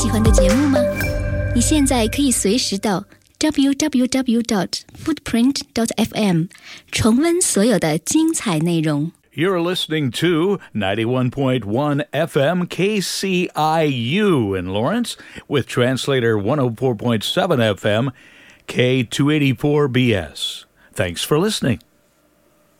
喜欢的节目吗？你现在可以随時到 www.footprint.fm 重溫所有的精彩內容。 You're listening to 91.1 FM KCIU in Lawrence with translator 104.7 FM K284BS. Thanks for listening.